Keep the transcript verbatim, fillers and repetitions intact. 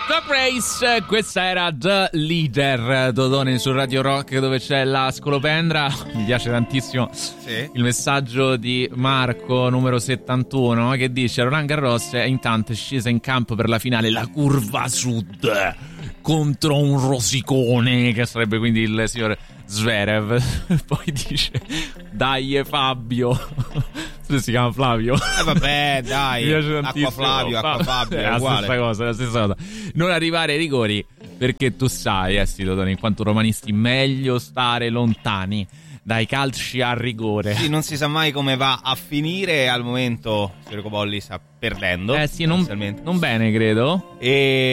The Grace, questa era The Leader, Dodone su Radio Rock, dove c'è la scolopendra. Mi piace tantissimo sì. il messaggio di Marco, numero settantuno, che dice: Roland Garros è intanto è scesa in campo per la finale la curva sud contro un rosicone, che sarebbe quindi il signor Zverev. Poi dice: dai Fabio. Si chiama Flavio. Eh vabbè, dai. Acqua Flavio, Acqua Fabio, è la uguale. stessa cosa, la stessa cosa. Non arrivare ai rigori, perché tu sai, eh sì, Dodone, in quanto romanisti, meglio stare lontani dai calci a rigore. Sì, non si sa mai come va a finire. Al momento Federico Bolli sta perdendo. Eh sì, non, non bene, credo. E